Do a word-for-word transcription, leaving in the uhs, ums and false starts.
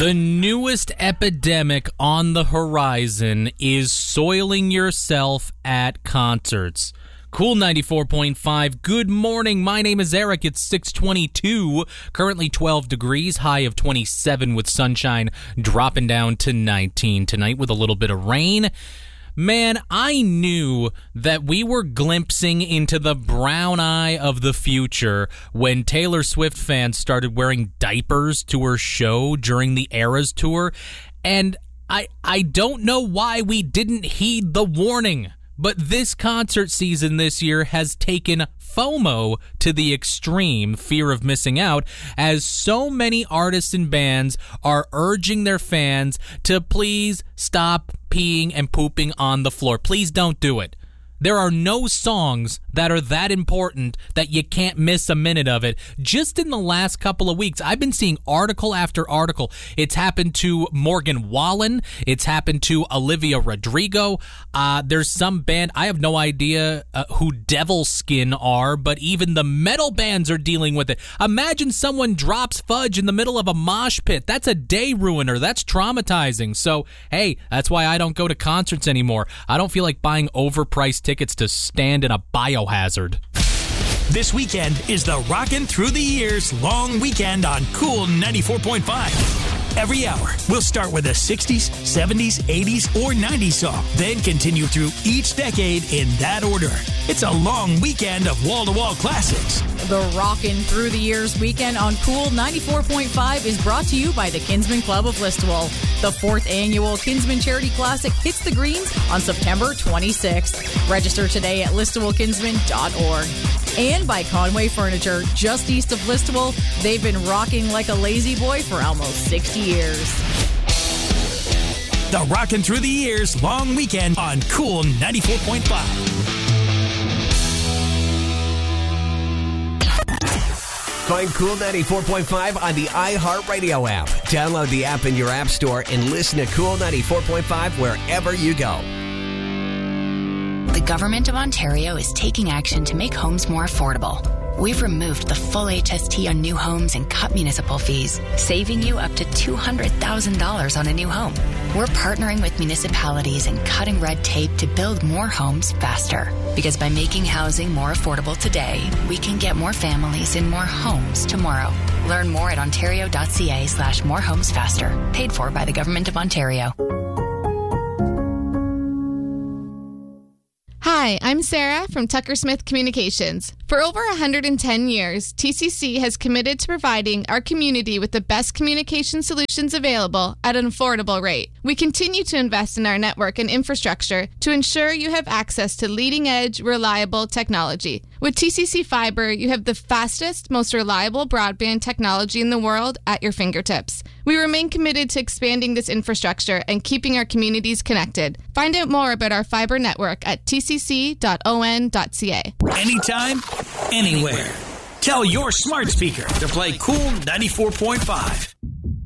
The newest epidemic on the horizon is soiling yourself at concerts. Cool ninety-four point five, good morning. My name is Eric. It's six twenty-two, currently twelve degrees, high of twenty-seven with sunshine dropping down to nineteen tonight with a little bit of rain. Man, I knew that we were glimpsing into the brown eye of the future when Taylor Swift fans started wearing diapers to her show during the Eras tour, and I I don't know why we didn't heed the warning. But this concert season this year has taken FOMO to the extreme, fear of missing out, as so many artists and bands are urging their fans to please stop peeing and pooping on the floor. Please don't do it. There are no songs that are that important that you can't miss a minute of it. Just in the last couple of weeks, I've been seeing article after article. It's happened to Morgan Wallen. It's happened to Olivia Rodrigo. Uh, there's some band, I have no idea uh, who Devil Skin are, but even the metal bands are dealing with it. Imagine someone drops fudge in the middle of a mosh pit. That's a day ruiner. That's traumatizing. So, hey, that's why I don't go to concerts anymore. I don't feel like buying overpriced tickets to stand in a biohazard. This weekend is the Rockin' Through the Years long weekend on Cool ninety-four point five. Every hour, we'll start with a sixties, seventies, eighties, or nineties song, then continue through each decade in that order. It's a long weekend of wall-to-wall classics. The Rockin' Through the Years weekend on Cool ninety-four point five is brought to you by the Kinsman Club of Listowel. The fourth annual Kinsman Charity Classic hits the greens on September twenty-sixth. Register today at listowel kinsman dot org. And by Conway Furniture, just east of Listowel. They've been rocking like a lazy boy for almost sixty years. The Rockin' Through the Years long weekend on Cool ninety-four point five. Find Cool ninety-four point five on the iHeartRadio app. Download the app in your app store and listen to Cool ninety-four point five wherever you go. The Government of Ontario is taking action to make homes more affordable. We've removed the full H S T on new homes and cut municipal fees, saving you up to two hundred thousand dollars on a new home. We're partnering with municipalities and cutting red tape to build more homes faster. Because by making housing more affordable today, we can get more families in more homes tomorrow. Learn more at ontario.ca slash more homes faster. Paid for by the Government of Ontario. Hi, I'm Sarah from Tucker Smith Communications. For over one hundred ten years, T C C has committed to providing our community with the best communication solutions available at an affordable rate. We continue to invest in our network and infrastructure to ensure you have access to leading-edge, reliable technology. With T C C Fiber, you have the fastest, most reliable broadband technology in the world at your fingertips. We remain committed to expanding this infrastructure and keeping our communities connected. Find out more about our fiber network at t c c dot o n dot c a. Anytime, anywhere. Tell your smart speaker to play Cool ninety-four point five.